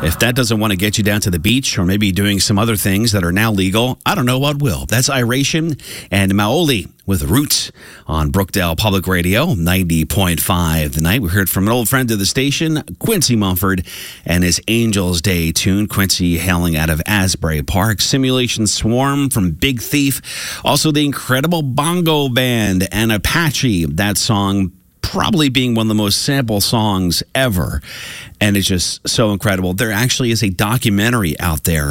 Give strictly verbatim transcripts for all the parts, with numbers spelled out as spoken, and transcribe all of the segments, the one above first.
If that doesn't want to get you down to the beach or maybe doing some other things that are now legal, I don't know what will. That's Iration and Maoli with Roots on Brookdale Public Radio, ninety point five The Night. We heard from an old friend of the station, Quincy Mumford, and his Angels Day tune. Quincy hailing out of Asbury Park. Simulation Swarm from Big Thief. Also the Incredible Bongo Band and Apache. That song probably being one of the most sample songs ever. And it's just so incredible. There actually is a documentary out there,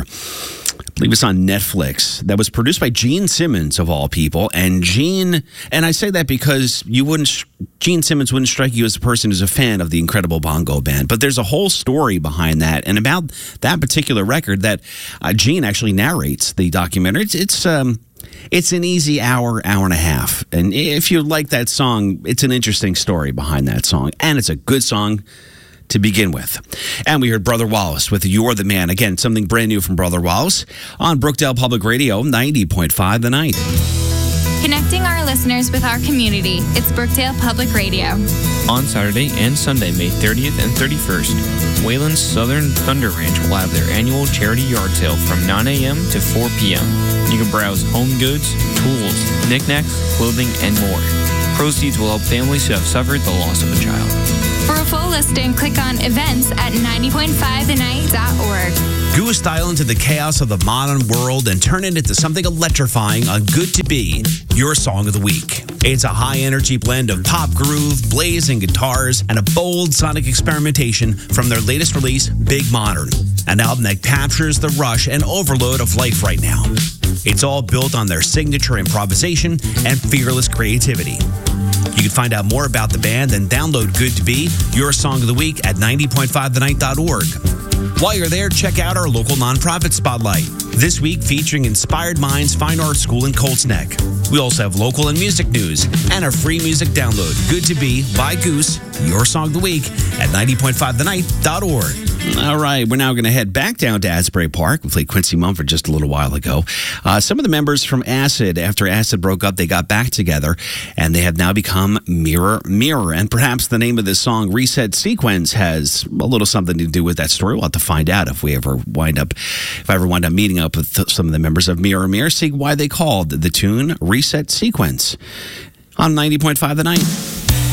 I believe it's on Netflix, that was produced by Gene Simmons, of all people. And Gene, and I say that because you wouldn't, Gene Simmons wouldn't strike you as a person who's a fan of the Incredible Bongo Band. But there's a whole story behind that and about that particular record that uh, Gene actually narrates the documentary. It's, it's um, It's an easy hour, hour and a half. And if you like that song, it's an interesting story behind that song. And it's a good song to begin with. And we heard Brother Wallace with You're the Man. Again, something brand new from Brother Wallace on Brookdale Public Radio, ninety point five The Night. Connecting our listeners with our community, it's Brookdale Public Radio. On Saturday and Sunday, May thirtieth and thirty-first, Wayland's Southern Thunder Ranch will have their annual charity yard sale from nine a.m. to four p.m. You can browse home goods, tools, knickknacks, clothing, and more. Proceeds will help families who have suffered the loss of a child. For a full listing, click on events at ninety point five the night dot org. Goose style into the chaos of the modern world and turn it into something electrifying on Good to Be, your song of the week. It's a high-energy blend of pop groove, blazing guitars, and a bold sonic experimentation from their latest release, Big Modern, an album that captures the rush and overload of life right now. It's all built on their signature improvisation and fearless creativity. You can find out more about the band and download Good to Be, your song of the week, at ninety point five the night dot org. While you're there, check out our local nonprofit spotlight. This week featuring Inspired Minds Fine Art School in Colts Neck. We also have local and music news and a free music download. Good to Be by Goose, your song of the week, at ninety point five the night dot org. All right, we're now going to head back down to Asbury Park. We played Quincy Mumford just a little while ago. Uh, some of the members from Acid, after Acid broke up, they got back together, and they have now become Mirror Mirror. And perhaps the name of this song, Reset Sequence, has a little something to do with that story. We'll have to find out if we ever wind up, if I ever wind up meeting up with th- some of the members of Mirror Mirror, see why they called the tune Reset Sequence on ninety point five The Night.